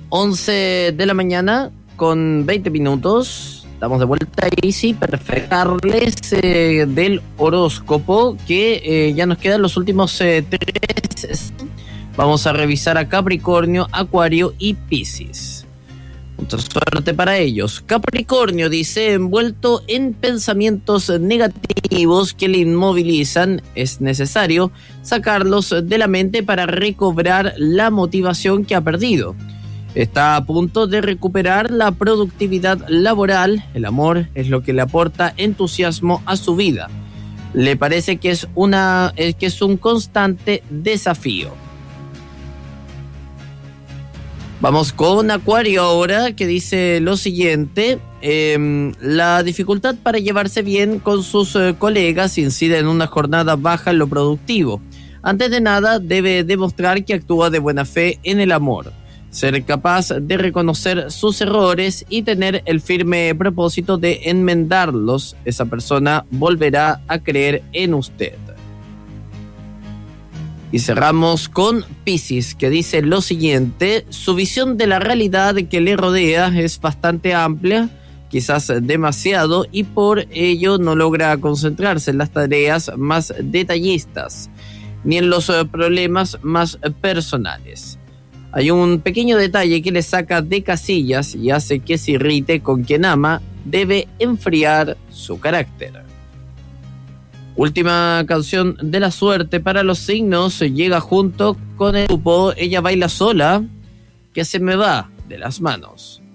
11 de la mañana con 20 minutos. Estamos de vuelta y sí, perfectarles del horóscopo que ya nos quedan los últimos 3. Vamos a revisar a Capricornio, Acuario y Piscis. Mucha suerte para ellos. Capricornio dice: envuelto en pensamientos negativos que le inmovilizan, es necesario sacarlos de la mente para recobrar la motivación que ha perdido. Está a punto de recuperar la productividad laboral. El amor es lo que le aporta entusiasmo a su vida. Le parece que es un constante desafío. Vamos con Acuario ahora, que dice lo siguiente: la dificultad para llevarse bien con sus colegas incide en una jornada baja en lo productivo. Antes de nada, debe demostrar que actúa de buena fe en el amor, ser capaz de reconocer sus errores y tener el firme propósito de enmendarlos. Esa persona volverá a creer en usted. Y cerramos con Piscis, que dice lo siguiente: su visión de la realidad que le rodea es bastante amplia, quizás demasiado, y por ello no logra concentrarse en las tareas más detallistas, ni en los problemas más personales. Hay un pequeño detalle que le saca de casillas y hace que se irrite con quien ama. Debe enfriar su carácter. Última canción de la suerte para los signos. Llega junto con el grupo Ella Baila Sola, que se me va de las manos.